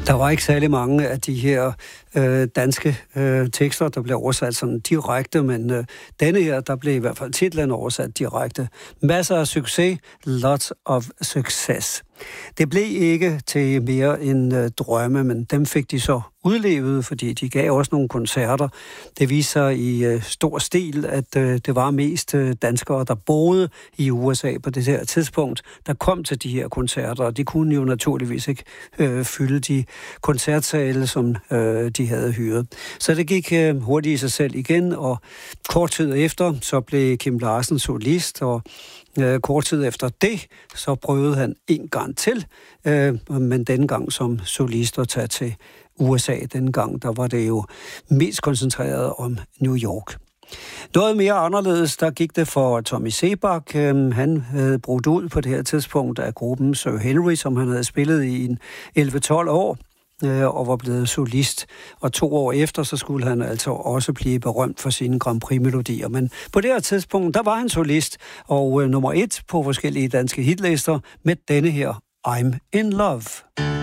Der var ikke særlig mange af de her danske tekster, der blev oversat sådan direkte, men denne her, der blev i hvert fald titlen oversat direkte. Masser af succes, lots of success. Det blev ikke til mere end drømme, men dem fik de så udlevet, fordi de gav også nogle koncerter. Det viser i stor stil, at det var mest danskere, der boede i USA på det her tidspunkt, der kom til de her koncerter, og de kunne jo naturligvis ikke fylde de koncertsale, som de havde hyret. Så det gik hurtigt i sig selv igen, og kort tid efter, så blev Kim Larsen solist, og kort tid efter det, så prøvede han en gang til, men denne gang som solist at tage til USA. Denne gang, der var det jo mest koncentreret om New York. Noget mere anderledes, der gik det for Tommy Sebak. Han havde brudt ud på det her tidspunkt af gruppen Sir Henry, som han havde spillet i 11-12 år, og var blevet solist. Og 2 år efter, så skulle han altså også blive berømt for sine Grand Prix-melodier. Men på det her tidspunkt, der var han solist, og nummer 1 på forskellige danske hitlister med denne her I'm in Love.